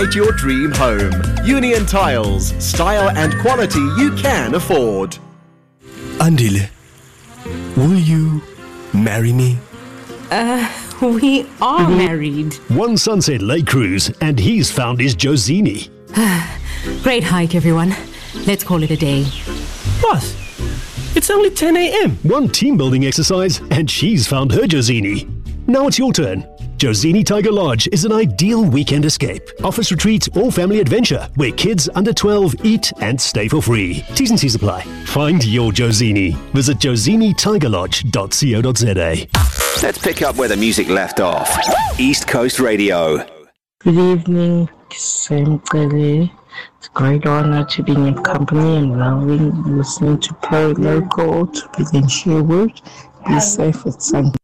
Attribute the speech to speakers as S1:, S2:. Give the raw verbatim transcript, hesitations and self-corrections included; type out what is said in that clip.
S1: Your dream home. Union Tiles. Style and quality you can afford.
S2: Andile, will you marry me?
S3: Uh, we are married.
S4: One Sunset Lake cruise, and he's found his Josini.
S3: Great hike, everyone. Let's call it a day.
S5: Boss, it's only ten a.m.
S4: One team building exercise, and she's found her Josini. Now it's your turn. Josini Tiger Lodge is an ideal weekend escape. Office retreat or family adventure where kids under twelve eat and stay for free. T's and C's apply. Find your Josini. Visit josini tiger lodge dot co dot za.
S6: Let's pick up where the music left off. East Coast Radio.
S7: Good evening, Sam Kelly. It's a great honor to be in your company and loving listening to Play Local to be in Sherwood. Be safe at Sunday.